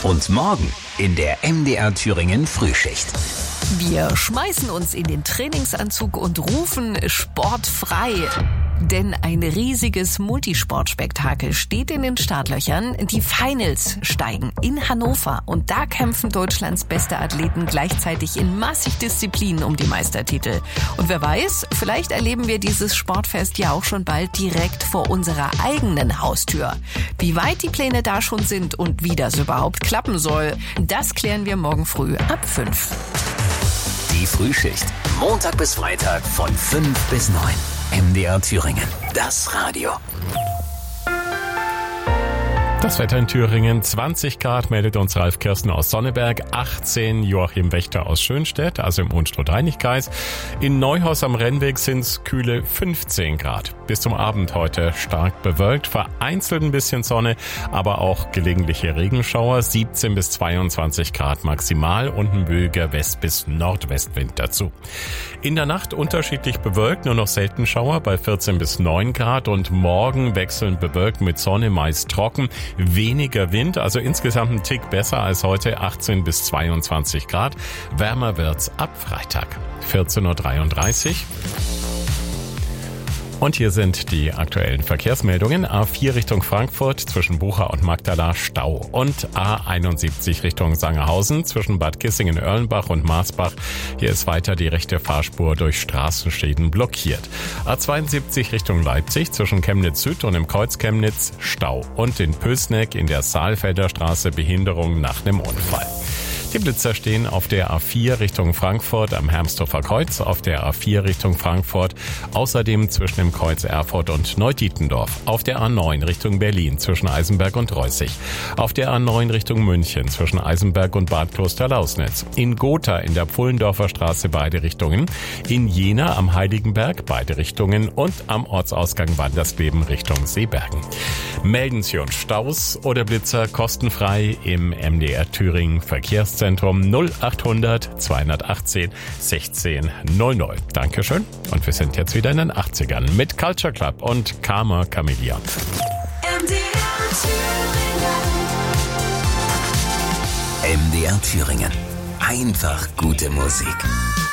Und morgen in der MDR Thüringen Frühschicht. Wir schmeißen uns in den Trainingsanzug und rufen sportfrei. Denn ein riesiges Multisportspektakel steht in den Startlöchern. Die Finals steigen in Hannover und da kämpfen Deutschlands beste Athleten gleichzeitig in massig Disziplinen um die Meistertitel. Und wer weiß, vielleicht erleben wir dieses Sportfest ja auch schon bald direkt vor unserer eigenen Haustür. Wie weit die Pläne da schon sind und wie das überhaupt klappen soll, das klären wir morgen früh ab 5. Die Frühschicht. Montag bis Freitag von 5 bis 9. MDR Thüringen. Das Radio. Das Wetter in Thüringen, 20 Grad, meldet uns Ralf Kirsten aus Sonneberg, 18 Joachim Wächter aus Schönstedt, also im Unstrut-Reinig-Kreis. In Neuhaus am Rennweg sind's kühle 15 Grad. Bis zum Abend heute stark bewölkt, vereinzelt ein bisschen Sonne, aber auch gelegentliche Regenschauer, 17 bis 22 Grad maximal und ein wöger West- bis Nordwestwind dazu. In der Nacht unterschiedlich bewölkt, nur noch selten Schauer bei 14 bis 9 Grad und morgen wechselnd bewölkt mit Sonne, meist trocken. Weniger Wind, also insgesamt ein Tick besser als heute, 18 bis 22 Grad. Wärmer wird's ab Freitag, 14.33 Uhr. Und hier sind die aktuellen Verkehrsmeldungen. A4 Richtung Frankfurt zwischen Bucha und Magdala Stau und A71 Richtung Sangerhausen zwischen Bad Kissingen-Erlenbach und Marsbach. Hier ist weiter die rechte Fahrspur durch Straßenschäden blockiert. A72 Richtung Leipzig zwischen Chemnitz Süd und im Kreuz Chemnitz Stau und in Pößneck in der Saalfelder Straße Behinderung nach einem Unfall. Die Blitzer stehen auf der A4 Richtung Frankfurt am Hermsdorfer Kreuz, auf der A4 Richtung Frankfurt, außerdem zwischen dem Kreuz Erfurt und Neudietendorf, auf der A9 Richtung Berlin zwischen Eisenberg und Reußig, auf der A9 Richtung München zwischen Eisenberg und Bad Kloster-Lausnitz, in Gotha in der Pfullendorfer Straße beide Richtungen, in Jena am Heiligenberg beide Richtungen und am Ortsausgang Wandersleben Richtung Seebergen. Melden Sie uns Staus oder Blitzer kostenfrei im MDR Thüringen Verkehrszentrum 0800 218 16 00. Dankeschön und wir sind jetzt wieder in den 80ern mit Culture Club und Karma Chameleon. MDR Thüringen. Einfach gute Musik.